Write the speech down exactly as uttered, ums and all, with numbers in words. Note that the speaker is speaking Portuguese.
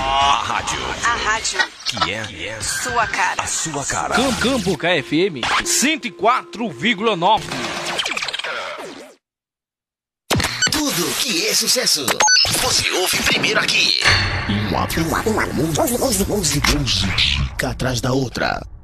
A rádio. A rádio. Que é, que é sua cara. A sua cara. Campo K F M cento e quatro vírgula nove. Tudo que é sucesso, você ouve primeiro aqui. Uma, uma, uma, uma, música atrás da outra.